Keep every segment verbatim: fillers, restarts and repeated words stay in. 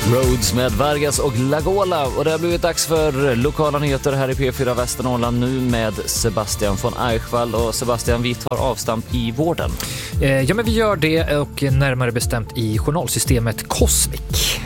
Roads med Vargas och Lagola, och det har blivit dags för lokala nyheter här i P fyra Västernorrland nu med Sebastian von Eichwald. Och Sebastian, vi tar avstamp i vården. Eh, ja, men vi gör det, och närmare bestämt i journalsystemet Cosmic.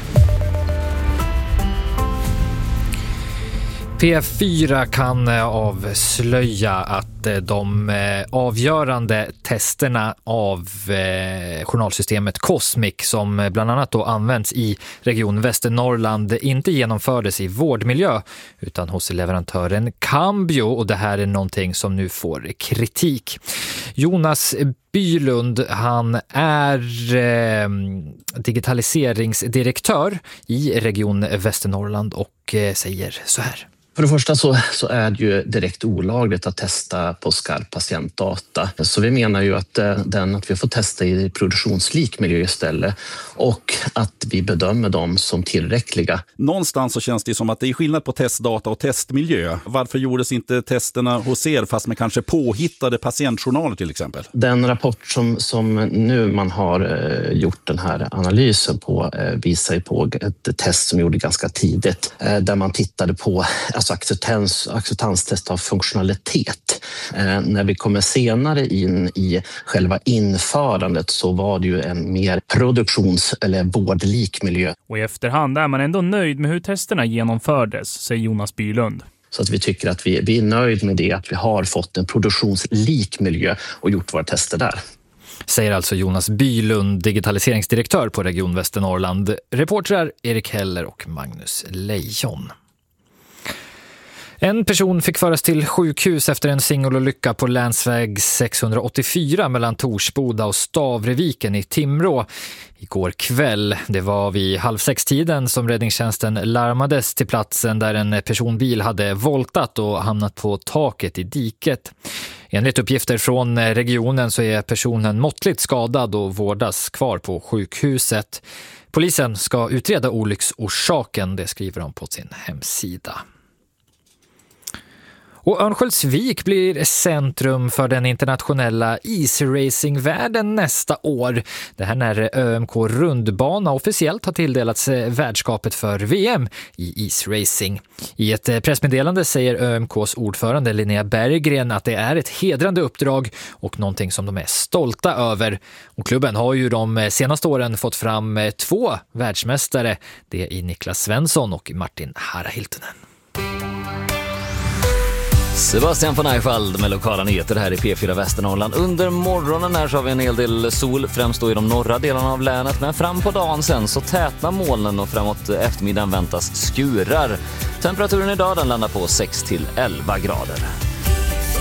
P fyra kan avslöja att de avgörande testerna av journalsystemet Cosmic, som bland annat då används i region Västernorrland, inte genomfördes i vårdmiljö utan hos leverantören Cambio, och det här är någonting som nu får kritik. Jonas Bylund, han är eh, digitaliseringsdirektör i region Västernorrland och eh, säger så här. För det första så, så är det ju direkt olagligt att testa på skarp patientdata. Så vi menar ju att, den, att vi får testa i produktionslik miljö istället, och att vi bedömer dem som tillräckliga. Någonstans så känns det som att det är skillnad på testdata och testmiljö. Varför gjordes inte testerna hos er fast med kanske påhittade patientjournaler till exempel? Den rapport som, som nu man har eh, gjort den här analysen på eh, visar ju på ett test som gjorde ganska tidigt, eh, där man tittade på alltså acceptans, acceptanstest av funktionalitet. Eh, när vi kommer senare in i själva införandet så var det ju en mer produktions- eller vårdlik miljö. Och i efterhand är man ändå nöjd med hur testerna genomfördes, säger Jonas Bylund. Så att vi tycker att vi, vi är nöjd med det, att vi har fått en produktionslik miljö och gjort våra tester där. Säger alltså Jonas Bylund, digitaliseringsdirektör på region Västernorrland. Reportrar Erik Heller och Magnus Lejon. En person fick föras till sjukhus efter en singelolycka på länsväg sexhundraåttiofyra mellan Torsboda och Stavreviken i Timrå igår kväll. Det var vid halv sex tiden som räddningstjänsten larmades till platsen där en personbil hade voltat och hamnat på taket i diket. Enligt uppgifter från regionen så är personen måttligt skadad och vårdas kvar på sjukhuset. Polisen ska utreda olycksorsaken, det skriver de på sin hemsida. Och Örnsköldsvik blir centrum för den internationella isracingvärlden nästa år. Det här när Ö M K Rundbana officiellt har tilldelats värdskapet för V M i isracing. I ett pressmeddelande säger Ö M K:s ordförande Linnea Berggren att det är ett hedrande uppdrag och någonting som de är stolta över. Och klubben har ju de senaste åren fått fram två världsmästare. Det är Niklas Svensson och Martin Harahiltunen. Sebastian von Eichwald med lokala nyheter här i P fyra Västernorrland. Under morgonen här så har vi en hel del sol, främst då i de norra delarna av länet. Men fram på dagen sen så tätnar molnen och framåt eftermiddagen väntas skurar. Temperaturen idag den landar på sex till elva grader.